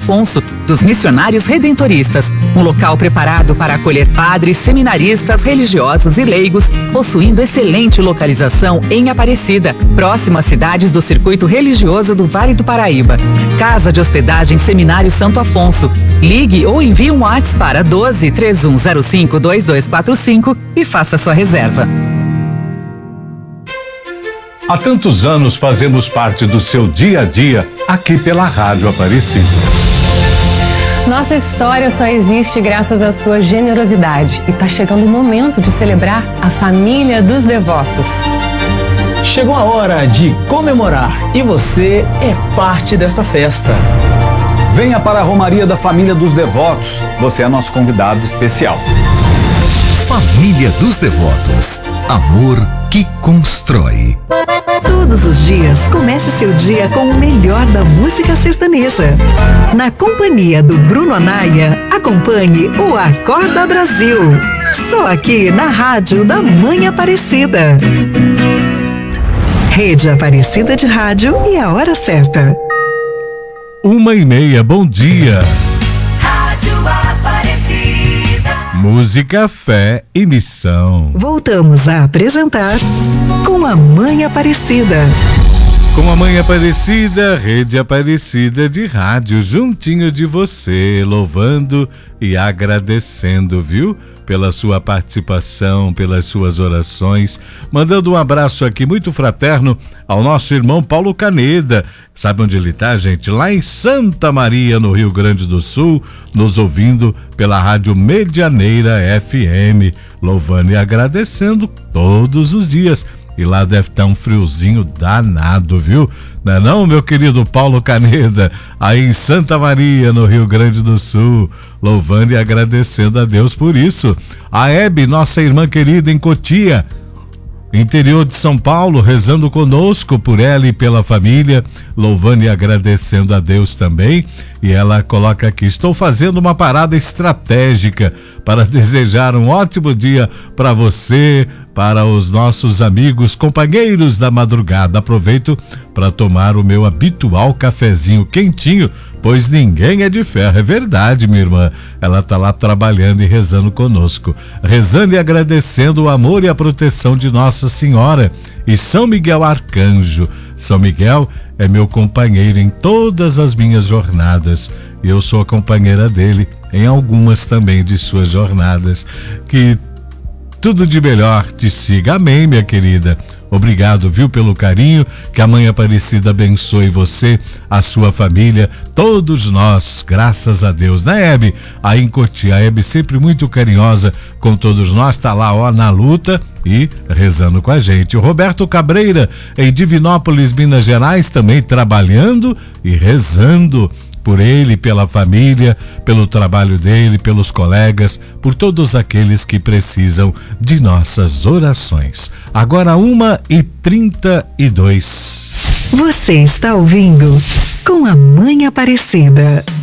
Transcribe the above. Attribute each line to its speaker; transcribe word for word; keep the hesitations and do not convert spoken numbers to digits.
Speaker 1: Afonso, dos Missionários Redentoristas. Um local preparado para acolher padres, seminaristas, religiosos e leigos, possuindo excelente localização em Aparecida, próximo às cidades do circuito religioso do Vale do Paraíba. Casa de Hospedagem Seminário Santo Afonso. Ligue ou envie um WhatsApp para doze, três um zero cinco, dois dois quatro cinco e faça sua reserva.
Speaker 2: Há tantos anos fazemos parte do seu dia a dia aqui pela Rádio Aparecida.
Speaker 3: Nossa história só existe graças à sua generosidade e está chegando o momento de celebrar a família dos devotos.
Speaker 4: Chegou a hora de comemorar e você é parte desta festa.
Speaker 5: Venha para a Romaria da Família dos Devotos. Você é nosso convidado especial.
Speaker 6: Família dos Devotos. Amor que constrói.
Speaker 7: Todos os dias, comece seu dia com o melhor da música sertaneja. Na companhia do Bruno Anaia, acompanhe o Acorda Brasil. Só aqui na Rádio da Mãe Aparecida. Rede Aparecida de Rádio e a hora certa.
Speaker 2: Uma e meia, bom dia.
Speaker 7: Rádio Aparecida.
Speaker 2: Música, fé e missão.
Speaker 7: Voltamos a apresentar Com a Mãe Aparecida.
Speaker 2: Com a Mãe Aparecida, Rede Aparecida de Rádio, juntinho de você, louvando e agradecendo, viu? Pela sua participação, pelas suas orações, mandando um abraço aqui muito fraterno ao nosso irmão Paulo Caneda. Sabe onde ele tá, gente? Lá em Santa Maria, no Rio Grande do Sul, nos ouvindo pela Rádio Medianeira F M, louvando e agradecendo todos os dias. E lá deve estar um friozinho danado, viu? Não é não, meu querido Paulo Caneda? Aí em Santa Maria, no Rio Grande do Sul, louvando e agradecendo a Deus por isso. A Hebe, nossa irmã querida em Cotia, interior de São Paulo, rezando conosco por ela e pela família, louvando e agradecendo a Deus também. E ela coloca aqui: estou fazendo uma parada estratégica para desejar um ótimo dia para você, para os nossos amigos, companheiros da madrugada. Aproveito para tomar o meu habitual cafezinho quentinho, pois ninguém é de ferro. É verdade, minha irmã. Ela tá lá trabalhando e rezando conosco, rezando e agradecendo o amor e a proteção de Nossa Senhora e São Miguel Arcanjo. São Miguel é meu companheiro em todas as minhas jornadas e eu sou a companheira dele em algumas também de suas jornadas. Que tudo de melhor te siga. Amém, minha querida. Obrigado, viu, pelo carinho. Que a Mãe Aparecida abençoe você, a sua família, todos nós, graças a Deus. Né, Hebe? Aí em Cotia, a Hebe sempre muito carinhosa com todos nós, tá lá, ó, na luta e rezando com a gente. O Roberto Cabreira, em Divinópolis, Minas Gerais, também trabalhando e rezando por ele, pela família, pelo trabalho dele, pelos colegas, por todos aqueles que precisam de nossas orações. Agora uma e trinta e dois.
Speaker 7: Você está ouvindo Com a Mãe Aparecida.